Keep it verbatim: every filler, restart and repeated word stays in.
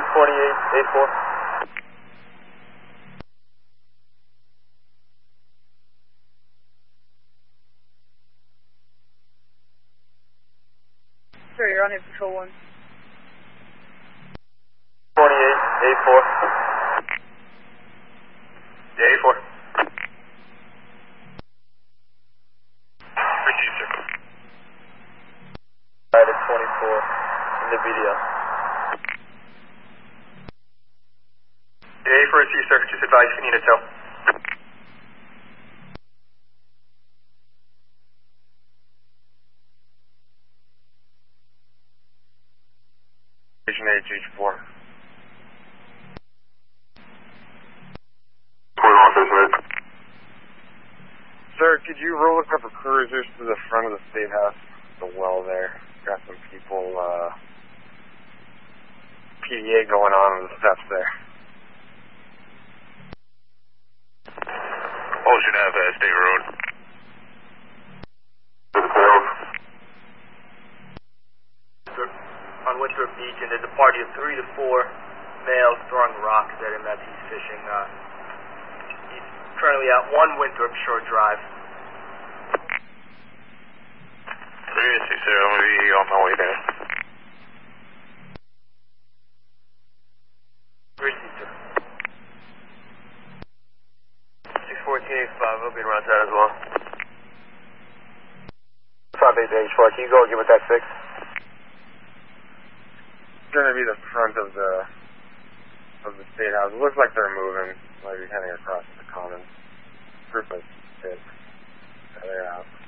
twenty-eight, eight four. Sir, you're on hit patrol one. twenty-eight, eight four. Yeah, eight four. Received, sir. Alright, it's twenty-four in the video. Yeah, eight four received, sir. Just advise if you need a tow. Station H H four. Sir, could you roll a couple cruisers to the front of the State House, the well there? Got some people, uh, P D A going on on the steps there. Ocean Ave, uh, State Road. On Winthrop Beach, and there's a party of three to four males throwing rocks at him as he's fishing. Uh, he's currently at one Winthrop Shore Drive. three to six, sir. I'm going to be on my way there. Received, sir. six fourteen eight five, I'll be around that as well. five eight H four, can you go and give it that six? It's going to be the front of the of the State House. It looks like they're moving, like they're heading across the common. Group of six. They're out.